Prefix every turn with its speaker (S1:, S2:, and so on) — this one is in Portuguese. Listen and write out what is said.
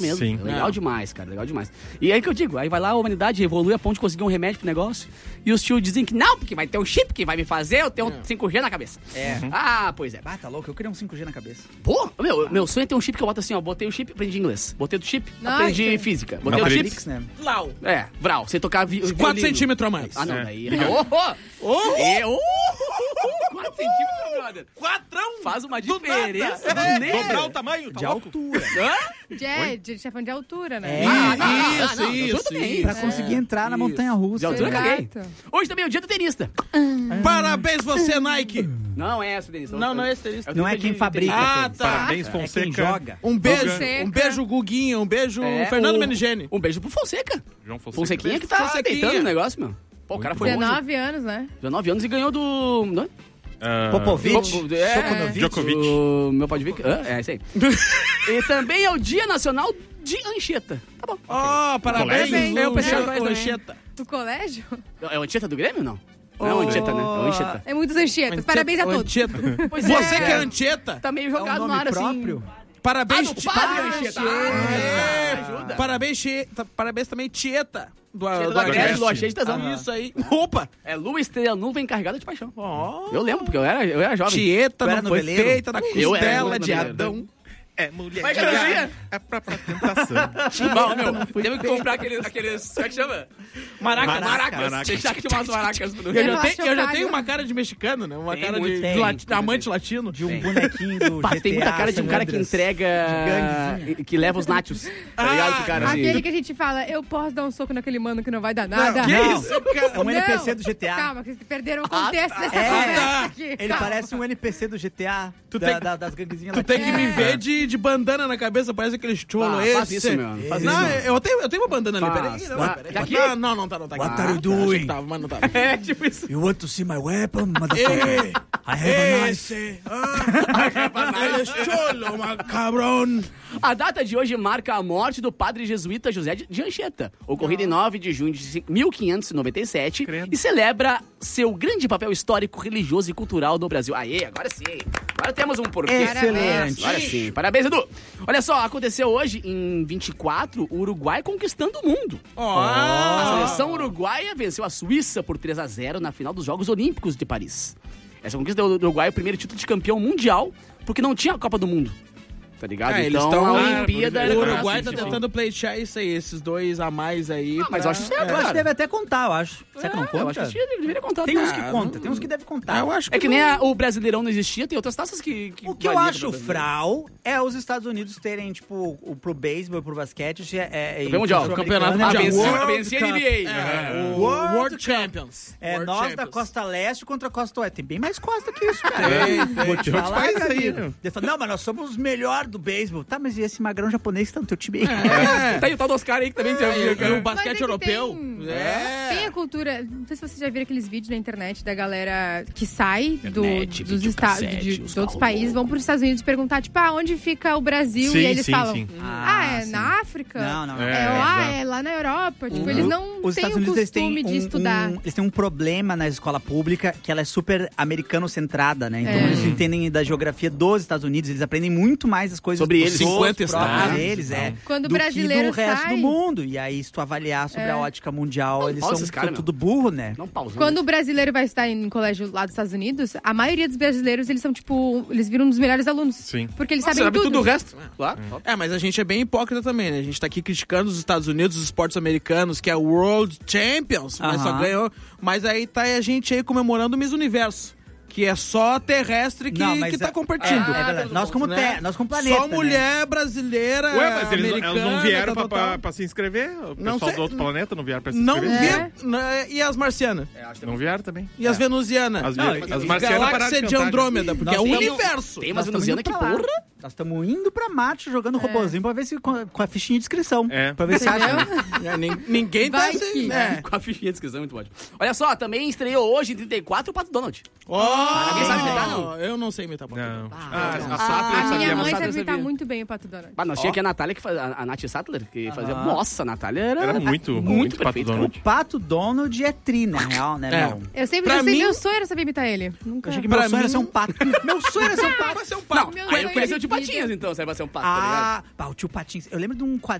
S1: mesmo.
S2: Sim.
S1: Legal demais, cara, legal demais. E aí que eu digo, aí vai lá a humanidade, evolui a ponto de conseguir um remédio pro negócio, e os tios dizem que não, porque vai ter um chip que vai me fazer eu ter um 5G na cabeça. Ah, pois é.
S3: Ah, tá louco, eu queria um 5G na cabeça.
S1: Pô, meu sonho é ter um chip que eu boto assim, ó, botei o chip, aprendi inglês. Botei do chip,
S4: Nossa.
S1: aprendi física. Botei o
S2: Matrix.
S1: chip,
S3: Né?
S5: Lau.
S1: Vral, você tocar
S5: 4 centímetros a mais.
S1: Ah, não,
S2: É.
S1: daí... 4 centímetros, brother.
S5: 4
S1: Faz uma
S5: Do
S1: diferença,
S5: nada.
S1: né?
S2: Dobrar o tamanho?
S3: De altura.
S4: De chefão de altura, né?
S5: Isso.
S3: Pra conseguir entrar na montanha-russa.
S1: De altura, caguei.
S4: Exato.
S1: Hoje também é o dia do tenista.
S5: Parabéns você, Nike.
S1: Não é essa, tenista.
S5: Não é esse tenista.
S3: Não é quem fabrica.
S5: Ah,
S3: tênis.
S5: tá.
S2: Parabéns,
S3: É
S2: Fonseca.
S3: quem joga.
S5: Um beijo,
S4: Fonseca.
S5: Guguinha, um beijo,
S1: É,
S5: Fernando
S1: o-
S5: Menigeni.
S1: Um beijo pro Fonseca.
S2: João Fonseca.
S1: Fonsequinha que tá
S5: Fonsequinha.
S1: deitando o negócio, meu. Pô, o cara foi longe.
S4: 19 anos, né?
S1: 19 anos e ganhou do... Não?
S3: Popovic.
S2: Djokovic.
S1: O meu Podvic. É isso aí. E também é o Dia Nacional de Anchieta. Tá bom.
S5: Ó, parabéns,
S2: Colégio.
S4: Eu pensei
S5: Lu,
S4: em coisa
S5: Anchieta.
S4: Do colégio?
S1: É o Anchieta do Grêmio, não? Não é o Anchieta, né? É o Anchieta.
S4: É muitos Anchietas. Parabéns a todos.
S5: Anchieta.
S1: Pois
S5: Você
S1: é.
S5: que é Anchieta,
S1: Tá meio
S3: É um
S1: jogado no
S3: nome
S1: ar, assim.
S3: próprio?
S5: parabéns,
S1: Ah, do padre Anchieta. Ajuda.
S5: Parabéns, Tieta. Parabéns também, Tieta. Do
S1: Tieta do Agreste, Lua cheia de tesão.
S5: Isso aí. Opa!
S1: É Lua Estrela Nuvem carregada de paixão.
S5: Ó.
S1: Eu lembro, porque eu era jovem.
S5: Tieta
S3: Tu era
S5: não foi
S3: noveleiro?
S5: feita da
S1: Eu era
S5: costela de
S1: noveleiro.
S5: Adão.
S2: É mulher
S1: Vai,
S2: de
S1: Carolzinha.
S2: gato, é própria tentação.
S1: Bom, meu, temos que comprar aqueles como é que chama?
S5: Maracas.
S2: Maracas.
S1: Deixar que tinha umas maracas.
S5: Eu
S4: Eu
S5: já,
S4: acho
S5: tenho, eu já
S4: chocado.
S5: tenho uma cara de mexicano, né? Uma
S1: Tem
S5: cara
S1: muito,
S5: de
S3: tem.
S5: amante latino.
S3: De um bonequinho do
S1: Pá,
S3: GTA.
S1: tem muita cara de um cara que
S3: San Andreas.
S1: entrega...
S3: ganguezinho.
S1: Que leva os nachos. Tá ligado pro cara assim?
S4: Aquele que a gente fala, eu posso dar um soco naquele mano que não vai dar nada.
S5: Que
S3: Não.
S5: isso, cara?
S3: É um NPC do GTA.
S4: Calma, que vocês perderam o contexto dessa
S3: É,
S4: conversa aqui.
S3: ele
S4: Calma.
S3: parece um NPC do GTA.
S5: Tu
S3: das ganguezinhas
S5: Tu tem que me
S4: É.
S5: ver de bandana na cabeça, parece aquele cholo
S1: Ah,
S5: esse.
S1: faz isso, meu. Faz
S5: Não,
S1: isso.
S5: eu tenho uma bandana ali,
S1: Faz.
S5: peraí.
S1: Tá.
S5: Peraí.
S1: Tá aqui?
S5: Não tá.
S3: What
S5: aqui.
S3: are you
S5: Achei
S3: doing?
S5: que tava, mas não tava.
S1: É, tipo isso.
S3: You want to see my weapon, motherfucker? I have a knife.
S5: Esse. Ele é cholo, cabrão.
S1: A data de hoje marca a morte do padre jesuíta José de Anchieta, ocorrida em 9 de junho de 1597, e celebra seu grande papel histórico, religioso e cultural no Brasil. Aê, agora sim. Agora temos um porquê.
S3: Excelente.
S1: Agora sim. Parabéns, Edu. Olha só, aconteceu hoje, em 24, o Uruguai conquistando o mundo. A seleção uruguaia venceu a Suíça por 3-0 na final dos Jogos Olímpicos de Paris. Essa conquista do Uruguai é o primeiro título de campeão mundial, porque não tinha a Copa do Mundo. Tá ligado?
S5: Eles
S1: Então
S5: estão.
S1: a Olimpíada...
S5: O
S1: era
S5: Uruguai tá
S1: assim,
S5: tentando pleitear isso aí, esses dois a mais aí.
S1: mas eu acho certo,
S3: Eu acho que
S1: cara.
S3: deve até contar, eu acho. Será que não
S1: Eu acho
S3: conta?
S1: que deveria contar.
S3: Tem uns
S1: tá?
S3: que conta, tem uns que deve contar.
S5: Eu acho que
S1: É que nem o Brasileirão não existia, tem outras taças que
S3: O que eu
S1: valia
S3: acho
S1: pra brasileiro.
S3: fral é os Estados Unidos terem, tipo, pro beisebol e pro basquete.
S1: Campeão mundial.
S3: futebol
S5: Campeonato
S3: americano,
S5: mundial.
S1: Venci a NBA.
S5: o
S3: World
S5: World
S3: Cup.
S5: Champions.
S3: É,
S5: World
S3: nós da
S5: Champions.
S3: costa leste contra a costa oeste. Tem bem mais costa que isso, cara. Vou te
S2: Tem outros
S3: falar,
S2: países aí,
S3: amigo.
S2: né?
S3: Ele fala, não, mas nós somos os melhores do beisebol. Tá, mas e esse magrão japonês que tá no teu time aí?
S1: Tá aí o tal do Oscar aí que também já viu,
S5: E
S1: cara.
S5: o basquete
S4: Mas é que
S5: europeu.
S4: Tem a cultura. Não sei se vocês já viram aqueles vídeos na internet da galera que sai
S1: Internet,
S4: dos
S1: videocassete,
S4: estados
S1: os
S4: de outros
S1: carros
S4: países, vão para os Estados Unidos perguntar, tipo, onde fica o Brasil?
S2: Sim,
S4: e eles
S2: sim,
S4: falam,
S2: sim.
S4: é
S3: sim.
S4: na África?
S3: Não.
S4: É lá na Europa. Tipo, eles não
S3: Os
S4: têm
S3: Estados
S4: o
S3: Unidos eles têm
S4: costume de estudar.
S3: eles têm um problema na escola pública que ela é super americano-centrada, né? Então eles entendem da geografia dos Estados Unidos, eles aprendem muito mais as coisas
S1: Sobre
S3: dos
S1: eles.
S5: 50
S3: próprios
S5: estados,
S3: deles,
S4: Quando o
S3: do
S4: brasileiro
S3: que do resto
S4: sai-
S3: do mundo. E aí, se tu avaliar sobre a ótica mundial, eles
S1: pausa
S3: são
S1: esses caras,
S3: tudo burro, né?
S1: Não pausa.
S4: Quando o brasileiro vai estar em colégio lá dos Estados Unidos, a maioria dos brasileiros, eles são, tipo, eles viram um dos melhores alunos.
S2: Sim.
S4: Porque eles
S1: Você
S4: sabem
S1: sabe
S4: tudo.
S1: tudo o resto. Claro.
S5: É, mas a gente é bem hipócrita também, né? A gente tá aqui criticando os Estados Unidos, os esportes americanos, que é o World Champions, mas só
S3: Aham.
S5: ganhou. Mas aí tá a gente aí comemorando o Miss Universo, que é só terrestre que,
S3: Não, mas
S5: que tá competindo.
S3: É verdade. Nós como,
S5: Né?
S3: nós como planeta,
S5: Só mulher brasileira,
S2: Ué, mas elas
S5: americana,
S2: não vieram
S5: tal, tal.
S2: pra se inscrever? O
S5: Não
S2: pessoal
S5: sei.
S2: do outro planeta não vieram pra se
S5: Não
S2: inscrever?
S5: vi. Né? E as marcianas?
S2: Não vieram também?
S5: E as venusianas?
S2: As,
S3: Não,
S2: as
S3: e
S2: marcianas pararam
S5: Galáxia de
S2: cantar,
S5: Andrômeda, porque
S3: Nós
S5: é o
S3: temos-
S5: universo.
S1: Tem umas
S3: Nós tamo
S1: venusianas
S3: indo
S1: que,
S3: pra lá.
S1: porra...
S3: Nós estamos indo pra Marte jogando robozinho pra ver se com a fichinha de inscrição.
S2: É.
S3: Pra ver se acha.
S4: Entendeu?
S5: Ninguém tá
S4: Vai
S5: assim,
S4: que-
S5: né?
S1: Com a fichinha de inscrição, muito ótimo. Olha só, também estreou hoje, em 34, o Pato Donald.
S5: Alguém
S1: sabe imitar, não?
S5: Eu não sei imitar.
S2: Não.
S1: Ah,
S2: a
S4: A
S2: Sattler
S4: minha
S2: sabia,
S4: mãe
S2: mas
S4: sabe
S1: sabia.
S4: imitar muito bem o Pato Donald.
S1: Ah, nós tinha aqui a Natália, que fazia, a Nath Sattler, que fazia... Nossa, a Natália era
S2: muito Pato
S1: perfeita,
S2: Donald.
S3: O Pato Donald é tri, na real, né,
S5: É.
S3: não?
S4: Eu sempre
S5: Pra
S4: pensei,
S5: mim-
S4: meu sonho era saber imitar ele. Nunca.
S3: Eu achei que
S5: Pra
S3: meu sonho era
S5: mim-
S3: ser um pato. Meu sonho era ser um pato.
S5: Vai ser um pato.
S4: Meu
S1: Aí eu
S4: sonho
S1: conheci o
S4: de
S1: Tio
S4: vida.
S1: Patinhas, então, você vai ser um pato, tá ligado?
S3: Ah, pá, o tio Patins. Eu lembro de um quadrinho